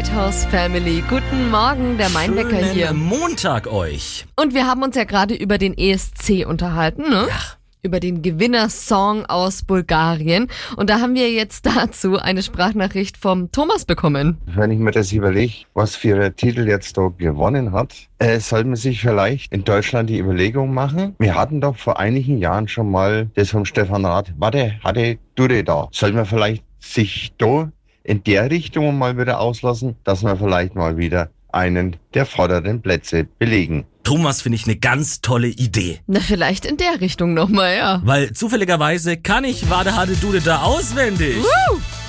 Lighthouse Family. Guten Morgen, der Mainwecker hier. Schönen Montag euch. Und wir haben uns ja gerade über den ESC unterhalten, ne? Ja. Über den Gewinnersong aus Bulgarien. Und da haben wir jetzt dazu eine Sprachnachricht vom Thomas bekommen. Wenn ich mir das überlege, was für ein Titel jetzt da gewonnen hat, sollte man sich vielleicht in Deutschland die Überlegung machen. Wir hatten doch vor einigen Jahren schon mal das vom Stefan Rath. Hatte Dure da. Sollte man vielleicht sich da in der Richtung mal wieder auslassen, dass wir vielleicht mal wieder einen der vorderen Plätze belegen. Thomas, finde ich eine ganz tolle Idee. Na, vielleicht in der Richtung nochmal, ja. Weil zufälligerweise kann ich Wade Hade Dude da auswendig.